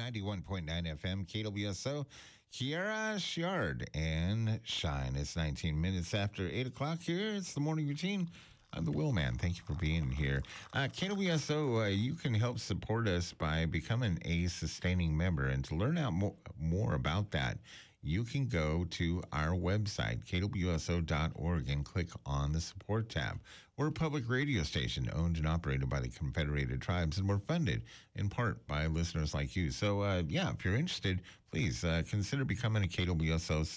91.9 FM, KWSO, Kiara Shiard, and Shine. It's 19 minutes after 8 o'clock here. It's the morning routine. I'm the Will Man. Thank you for being here. KWSO, you can help support us by becoming a sustaining member. And to learn out more about that, you can go to our website, kwso.org, and click on the support tab. We're a public radio station owned and operated by the Confederated Tribes, and we're funded in part by listeners like you. So, if you're interested, please consider becoming a KWSO